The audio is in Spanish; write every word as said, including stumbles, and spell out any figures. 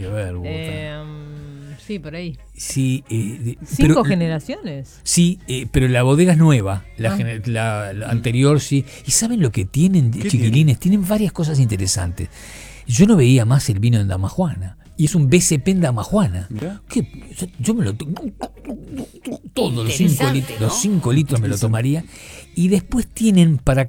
A ver, Eh, sí, por ahí. Sí, eh, de- Cinco pero- generaciones. Sí, eh, pero la bodega es nueva, la, Ah. gener- la- la anterior sí. ¿Y saben lo que tienen, ¿Qué chiquilines? Tienen varias cosas interesantes. Yo no veía más el vino en Damajuana. Y es un B C P en Damajuana. Mirá. ¿Qué? Yo, yo me lo to- todos los cinco Interesante, litros, ¿no? los cinco litros me lo tomaría. Y después tienen para